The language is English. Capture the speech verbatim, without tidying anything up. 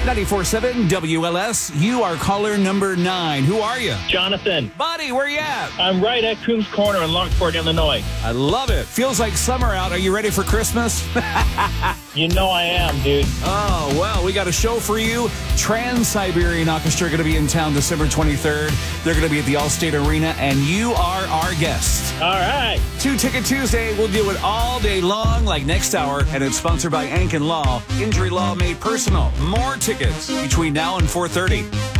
ninety-four point seven W L S, you are caller number nine. Who are you? Jonathan. Buddy, where you at? I'm right at Coombs Corner in Lockport, Illinois. I love it. Feels like summer out. Are you ready for Christmas? You know I am, dude. Oh, well, we got a show for you. Trans-Siberian Orchestra going to be in town December twenty-third. They're going to be at the Allstate Arena, and you are our guest. All right. Two Ticket Tuesday. We'll do it all day long, like next hour, and it's sponsored by Ankin Law. Injury law made personal. More tickets between now and four thirty.